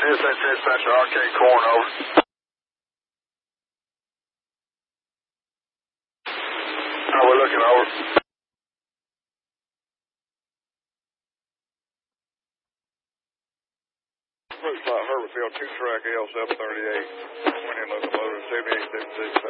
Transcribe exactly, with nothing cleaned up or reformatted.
C S H dispatcher, Arcade Corn, over. Oh, we're looking over. Looks like Herbertfield, two track L seven thirty-eight, twenty locomotive, seventy-eight fifty-six.